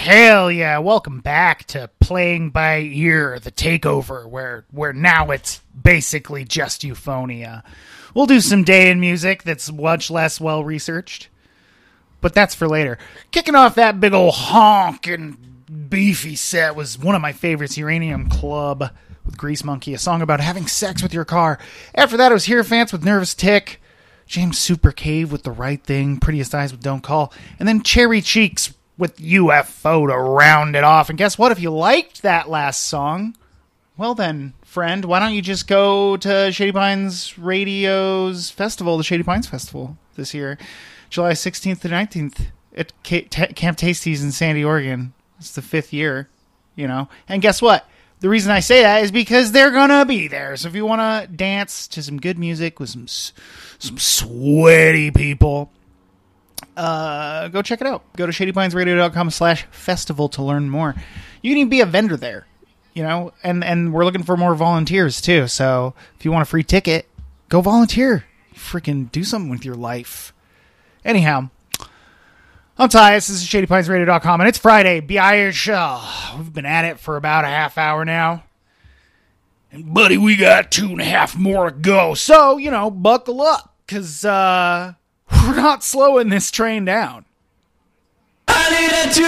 Hell yeah, welcome back to Playing by Ear, the takeover, where now it's basically just Euphonia. We'll do some day in music that's much less well-researched, but that's for later. Kicking off that big old honkin' beefy set was one of my favorites, Uranium Club with Grease Monkey, a song about having sex with your car. After that, it was Hierophants with Nervous Tick, James Super Cave with The Right Thing, Prettiest Eyes with Don't Call, and then Cherry Cheeks with UFO to round it off. And guess what? If you liked that last song, well then, friend, why don't you just go to Shady Pines Radio's festival, the Shady Pines Festival, this year, July 16th to 19th at Camp Tasties in Sandy, Oregon. It's the 5th year, you know. And guess what? The reason I say that is because they're gonna be there. So if you want to dance to some good music with some sweaty people, go check it out. Go to shadypinesradio.com/festival to learn more. You can even be a vendor there, you know, and we're looking for more volunteers too. So if you want a free ticket, go volunteer. Freaking do something with your life. Anyhow, I'm Tyus. This is shadypinesradio.com, and it's Friday. We've been at it for about a half hour now. And buddy, we got 2.5 more to go. So, you know, buckle up, because we're not slowing this train down. I needed to